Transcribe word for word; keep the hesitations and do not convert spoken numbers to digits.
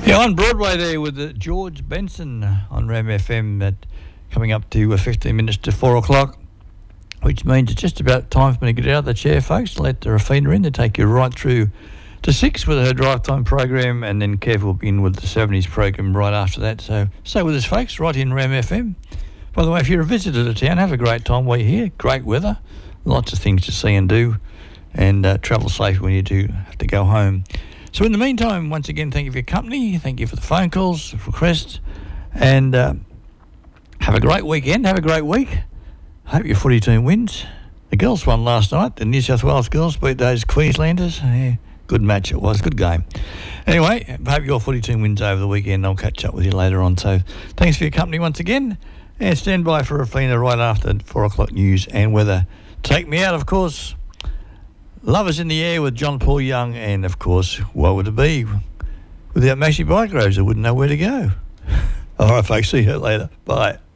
Yeah, on Broadway there with uh, George Benson on Ram F M, that coming up to uh, fifteen minutes to four o'clock, which means it's just about time for me to get out of the chair, folks. Let the Rafina in to take you right through to six with her drive time program, and then Kev will be in with the seventies program right after that. So stay with us, folks, right in Ram F M. By the way, if you're a visitor to town, have a great time while you're here. Great weather, lots of things to see and do, and uh, travel safe when you do have to go home. So in the meantime, once again, thank you for your company. Thank you for the phone calls, requests, and uh, have a great weekend. Have a great week. Hope your footy team wins. The girls won last night. The New South Wales girls beat those Queenslanders. Yeah, good match it was. Good game. Anyway, hope your footy team wins over the weekend. I'll catch up with you later on. So thanks for your company once again. And stand by for Rafina right after four o'clock news and weather. Take me out, of course. Lovers in the Air with John Paul Young, and of course, what would it be without Maxi Bygroves? I wouldn't know where to go. All right, folks, see you later. Bye.